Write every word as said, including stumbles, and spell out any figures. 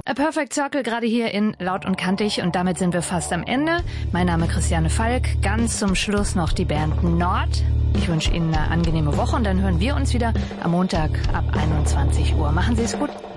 A Perfect Circle gerade hier in Laut und Kantig und damit sind wir fast am Ende. Mein Name ist Christiane Falk. Ganz zum Schluss noch die Band Nord. Ich wünsche Ihnen eine angenehme Woche und dann hören wir uns wieder am Montag ab einundzwanzig Uhr. Machen Sie es gut.